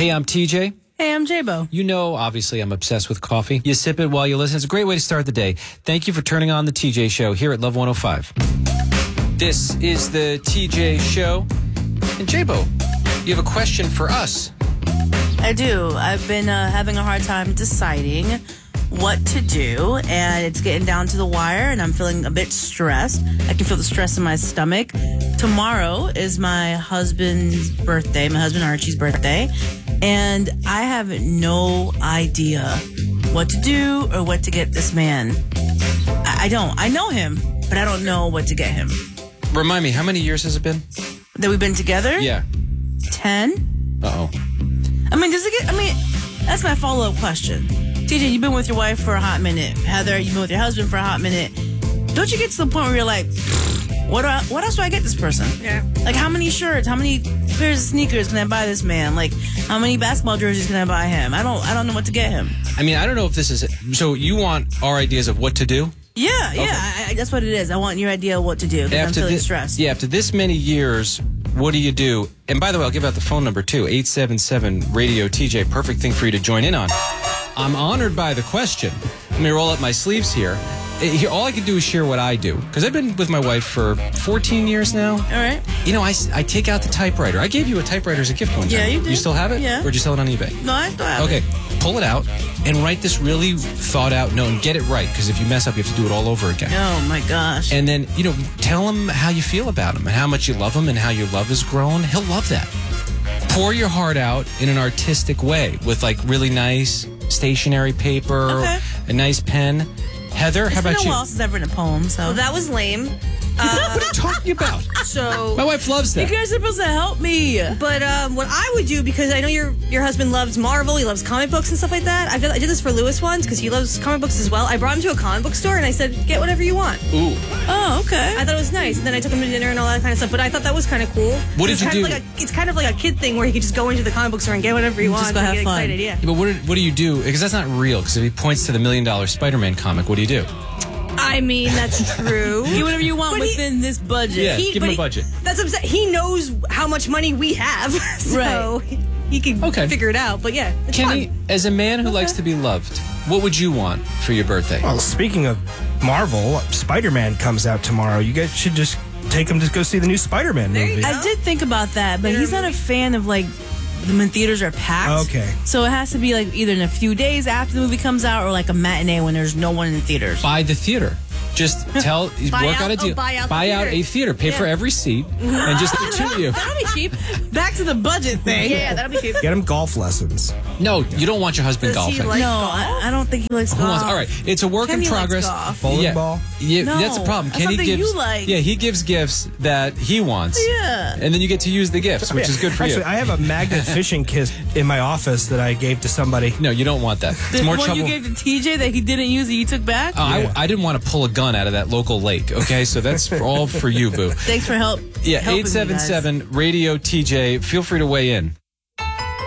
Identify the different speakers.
Speaker 1: Hey, I'm TJ.
Speaker 2: Hey, I'm J-Bo.
Speaker 1: You know, obviously, I'm obsessed with coffee. You sip it while you listen. It's a great way to start the day. Thank you for turning on the TJ Show here at Love 105. This is the TJ Show. And J-Bo, you have a question for us.
Speaker 2: I do. I've been having a hard time deciding what to do, and it's getting down to the wire, and I'm feeling a bit stressed. I can feel the stress in my stomach. Tomorrow is my husband's birthday, my husband Archie's birthday, and I have no idea what to do or what to get this man. I don't. I know him, but I don't know what to get him.
Speaker 1: Remind me, how many years has it been?
Speaker 2: That we've been together?
Speaker 1: Yeah.
Speaker 2: 10?
Speaker 1: Uh-oh.
Speaker 2: That's my follow-up question. TJ, you've been with your wife for a hot minute. Heather, you've been with your husband for a hot minute. Don't you get to the point where you're like, what else do I get this person?
Speaker 3: Yeah.
Speaker 2: Like, how many shirts, how many pairs of sneakers can I buy this man? Like, how many basketball jerseys can I buy him? I don't know what to get him.
Speaker 1: I mean, I don't know if this is... So you want our ideas of what to do?
Speaker 2: Yeah,
Speaker 1: Okay.
Speaker 2: yeah. That's what it is. I want your idea of what to do, because I'm feeling stressed.
Speaker 1: Yeah, after this many years, what do you do? And by the way, I'll give out the phone number, too. 877-RADIO-TJ. Perfect thing for you to join in on. I'm honored by the question. Let me roll up my sleeves here. All I can do is share what I do. Because I've been with my wife for 14 years now.
Speaker 2: All right.
Speaker 1: You know, I take out the typewriter. I gave you a typewriter as a gift one time.
Speaker 2: Yeah, you did.
Speaker 1: You still have it?
Speaker 2: Yeah.
Speaker 1: Or did you sell it on eBay?
Speaker 2: No, I still have it.
Speaker 1: Okay, pull it out and write this really thought-out note and get it right. Because if you mess up, you have to do it all over again.
Speaker 2: Oh, my gosh.
Speaker 1: And then, tell him how you feel about him and how much you love him and how your love has grown. He'll love that. Pour your heart out in an artistic way with, like, really nice stationery paper,
Speaker 2: Okay.
Speaker 1: a nice pen. Heather, how about
Speaker 2: It's been a
Speaker 1: you?
Speaker 2: while since I've written a poem, so.
Speaker 3: Well, that was lame.
Speaker 1: What are you talking about?
Speaker 3: So,
Speaker 1: My wife loves that.
Speaker 2: You guys are supposed to help me.
Speaker 3: but what I would do, because I know your husband loves Marvel, he loves comic books and stuff like that. I did this for Lewis once because he loves comic books as well. I brought him to a comic book store and I said, "Get whatever you want."
Speaker 1: Ooh.
Speaker 2: Oh, okay.
Speaker 3: I thought it was nice. And then I took him to dinner and all that kind of stuff. But I thought that was kind of cool.
Speaker 1: What did
Speaker 3: It's
Speaker 1: you
Speaker 3: kind of
Speaker 1: do?
Speaker 3: like it's kind of like a kid thing where he could just go into the comic book store and get whatever he wants.
Speaker 2: Just go
Speaker 3: and
Speaker 2: have
Speaker 3: get
Speaker 2: fun.
Speaker 3: excited. Yeah.
Speaker 1: But what do you do? Because that's not real. Because if he points to the $1 Million Spider-Man comic, what do you do?
Speaker 3: I mean, that's true.
Speaker 2: Get whatever you want
Speaker 3: But
Speaker 2: within this budget.
Speaker 1: Yeah. Give him a
Speaker 3: but
Speaker 1: budget.
Speaker 3: That's what I'm saying. He knows how much money we have, so he can
Speaker 1: Okay.
Speaker 3: figure it out. But yeah, it's
Speaker 1: Kenny,
Speaker 3: fun.
Speaker 1: as a man who likes to be loved, what would you want for your birthday?
Speaker 4: Well, speaking of Marvel, Spider-Man comes out tomorrow. You guys should just take him to go see the new Spider-Man
Speaker 3: There you
Speaker 4: movie.
Speaker 3: go.
Speaker 2: I did think about that, but he's not a fan of, like, when theaters are packed.
Speaker 4: Okay.
Speaker 2: So it has to be, like, either in a few days after the movie comes out or, like, a matinee when there's no one in the theaters.
Speaker 1: Buy the theater. Just work out a deal.
Speaker 3: buy out the
Speaker 1: buy out
Speaker 3: theater.
Speaker 1: a theater. Pay for every seat, and just the two of you.
Speaker 3: That'll be cheap.
Speaker 2: Back to the budget thing.
Speaker 3: Yeah, that'll be cheap.
Speaker 4: Get him golf lessons.
Speaker 1: No, you don't want your husband
Speaker 3: Does he
Speaker 1: golfing.
Speaker 3: like
Speaker 2: No,
Speaker 3: golf?
Speaker 2: I don't think he likes
Speaker 1: Who
Speaker 2: golf.
Speaker 1: wants- all right, it's a work
Speaker 2: Kenny
Speaker 1: in
Speaker 2: likes
Speaker 1: progress.
Speaker 2: golf.
Speaker 4: Bowling ball?
Speaker 1: Yeah,
Speaker 2: No,
Speaker 1: that's the problem.
Speaker 2: that's
Speaker 1: Kenny
Speaker 2: something
Speaker 1: gives
Speaker 2: you like.
Speaker 1: Yeah, he gives gifts that he wants.
Speaker 2: Yeah.
Speaker 1: And then you get to use the gifts, which is good for
Speaker 4: Actually,
Speaker 1: you.
Speaker 4: I have a magnet fishing kit in my office that I gave to somebody.
Speaker 1: No, you don't want that. It's
Speaker 2: The
Speaker 1: more
Speaker 2: one
Speaker 1: trouble.
Speaker 2: you gave to TJ that he didn't use that you took back?
Speaker 1: I didn't want to pull a gun out of that local lake, okay? So that's all for you, boo.
Speaker 2: Thanks for
Speaker 1: Yeah,
Speaker 2: helping me, guys.
Speaker 1: 877-RADIO-TJ. Feel free to weigh in.